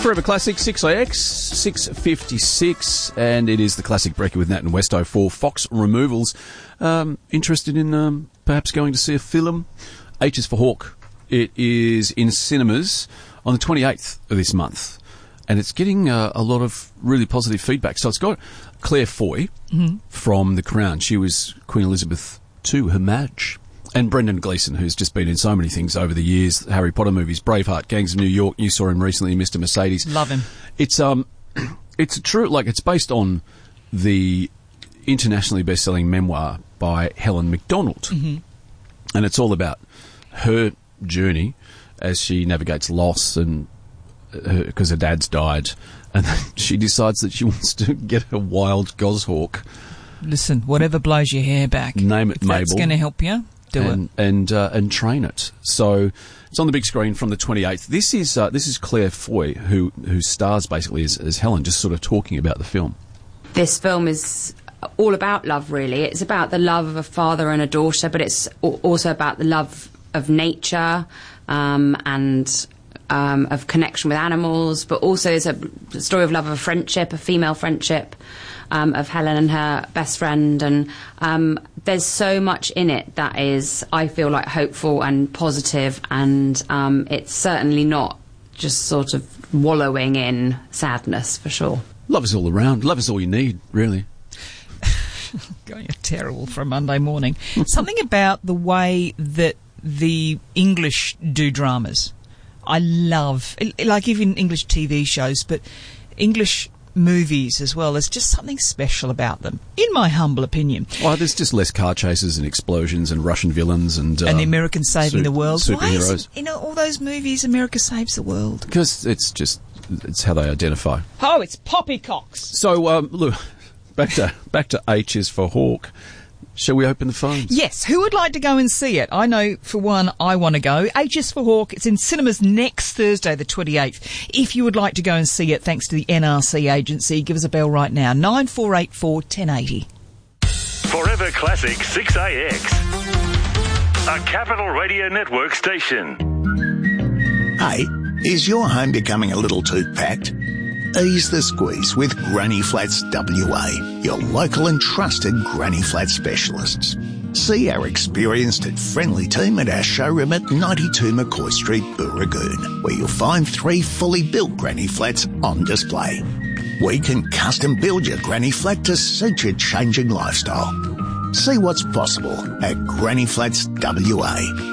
Forever Classic, 6AX, 6:56, and it is the Classic Breaker with Nat and Westo for Fox Removals. Interested in perhaps going to see a film? H is for Hawk. It is in cinemas on the 28th of this month, and it's getting a lot of really positive feedback. So it's got Claire Foy from The Crown. She was Queen Elizabeth II, Her Madge. And Brendan Gleeson, who's just been in so many things over the years, Harry Potter movies, Braveheart, Gangs of New York. You saw him recently in Mr. Mercedes. Love him. It's it's true, like it's based on the internationally best-selling memoir by Helen Macdonald. And it's all about her journey as she navigates loss and because her dad's died. And then she decides that she wants to get a wild goshawk. Listen, whatever blows your hair back. Name it, if Mabel. That's going to help you. And train it. So it's on the big screen from the 28th. This is Claire Foy, who stars basically as Helen, just sort of talking about the film. This film is all about love, really. It's about the love of a father and a daughter, but it's also about the love of nature and of connection with animals, but also it's a story of love of a friendship, a female friendship, of Helen and her best friend, and there's so much in it that is, I feel like, hopeful and positive, and it's certainly not just sort of wallowing in sadness, for sure. Love is all around. Love is all you need, really. God, you're terrible for a Monday morning. Something about the way that the English do dramas. I love, like even English TV shows, but English movies as well. There's just something special about them, in my humble opinion. Well, there's just less car chases and explosions and Russian villains and the Americans saving the world. Superheroes. Why is, all those movies, America saves the world? Because it's how they identify. Oh, it's poppycocks. So look, back to H is for Hawk. Shall we open the phones? Yes. Who would like to go and see it? I know, for one, I want to go. H is for Hawk. It's in cinemas next Thursday, the 28th. If you would like to go and see it, thanks to the NRC agency, give us a bell right now. 9484 1080. Forever Classic 6AX. A Capital Radio Network station. Hey, is your home becoming a little too packed? Ease the squeeze with Granny Flats WA, your local and trusted Granny Flat specialists. See our experienced and friendly team at our showroom at 92 McCoy Street, Booragoon, where you'll find 3 fully built Granny Flats on display. We can custom build your Granny Flat to suit your changing lifestyle. See what's possible at Granny Flats WA.